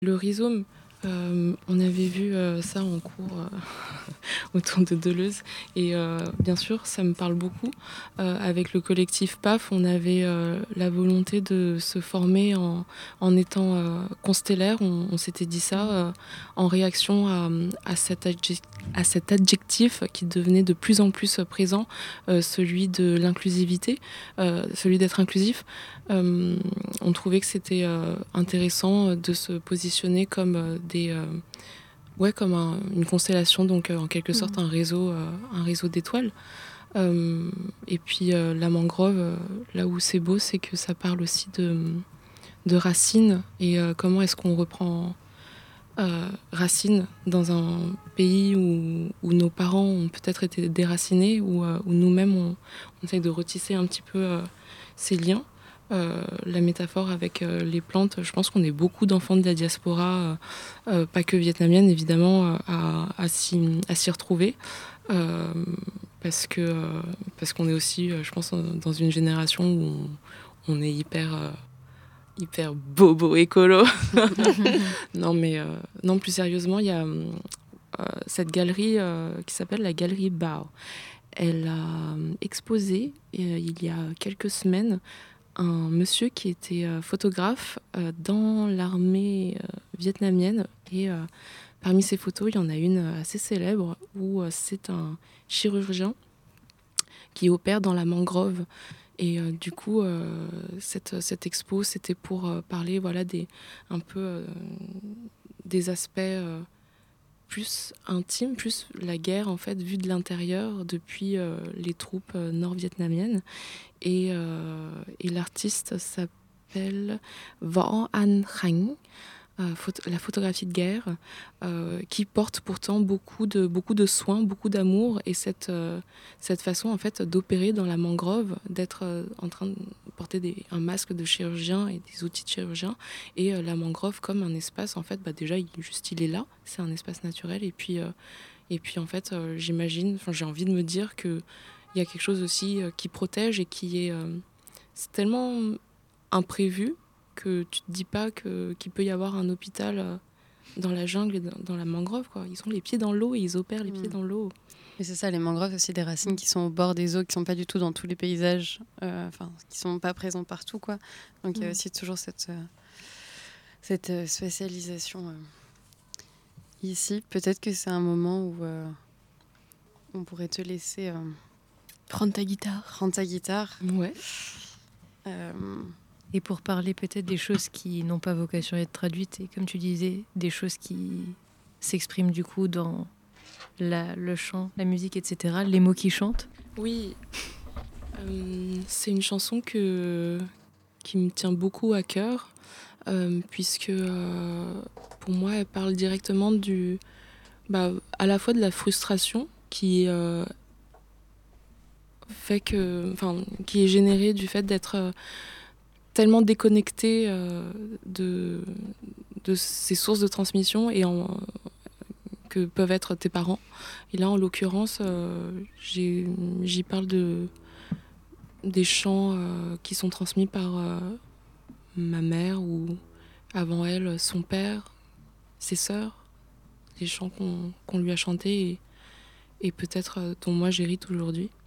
Le rhizome, on avait vu ça en cours autour de Deleuze et bien sûr ça me parle beaucoup. Avec le collectif PAF, on avait la volonté de se former en étant constellaire. On s'était dit ça en réaction à cet adjectif qui devenait de plus en plus présent, celui de l'inclusivité, celui d'être inclusif. On trouvait que c'était intéressant de se positionner comme une constellation, donc en quelque sorte un réseau d'étoiles. Et puis la mangrove, là où c'est beau, c'est que ça parle aussi de racines et comment est-ce qu'on reprend racines dans un pays où nos parents ont peut-être été déracinés, où nous-mêmes on essaye de retisser un petit peu ces liens. La métaphore avec les plantes, je pense qu'on est beaucoup d'enfants de la diaspora, pas que vietnamienne évidemment, à s'y retrouver, parce qu'on est aussi, je pense, dans une génération où on est hyper bobo écolo. Non mais non, plus sérieusement, il y a cette galerie qui s'appelle la galerie Bao. Elle a exposé il y a quelques semaines un monsieur qui était photographe dans l'armée vietnamienne. Et parmi ces photos, il y en a une assez célèbre où c'est un chirurgien qui opère dans la mangrove. Et du coup, cette expo, c'était pour parler un peu des aspects plus intime, plus la guerre en fait vue de l'intérieur depuis les troupes nord-vietnamiennes. Et l'artiste s'appelle Vo An Khanh, la photographie de guerre, qui porte pourtant beaucoup de soins, beaucoup d'amour, et cette façon en fait d'opérer dans la mangrove, d'être en train de porter un masque de chirurgien et des outils de chirurgien, et la mangrove comme un espace en fait, déjà il est là, c'est un espace naturel, et puis en fait j'ai envie de me dire que il y a quelque chose aussi qui protège et qui est c'est tellement imprévu que tu te dis pas qu'il peut y avoir un hôpital dans la jungle et dans la mangrove, quoi. Ils ont les pieds dans l'eau et ils opèrent les pieds dans l'eau. Et c'est ça, les mangroves, aussi des racines qui sont au bord des eaux, qui sont pas du tout dans tous les paysages, qui sont pas présents partout, quoi. Donc il y a aussi toujours cette spécialisation ici. Peut-être que c'est un moment où on pourrait te laisser prendre ta guitare. Ouais. Et pour parler peut-être des choses qui n'ont pas vocation à être traduites, et comme tu disais, des choses qui s'expriment du coup dans le chant, la musique, etc., les mots qui chantent. Oui, c'est une chanson qui me tient beaucoup à cœur, puisque pour moi elle parle directement à la fois de la frustration qui qui est générée du fait d'être tellement déconnecté de ces sources de transmission que peuvent être tes parents. Et là, en l'occurrence, j'y parle des chants qui sont transmis par ma mère ou, avant elle, son père, ses sœurs, des chants qu'on lui a chantés et peut-être dont moi j'hérite aujourd'hui.